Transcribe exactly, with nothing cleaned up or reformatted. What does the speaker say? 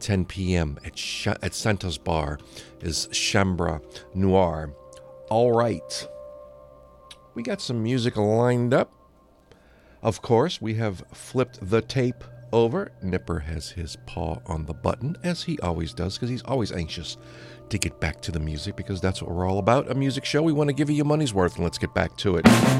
ten p.m. at Sh- at Santos Bar is Chambra Noir. All right. We got some music lined up. Of course, we have flipped the tape over. Nipper has his paw on the button, as he always does, because he's always anxious to get back to the music, because that's what we're all about, a music show. We want to give you your money's worth, and let's get back to it.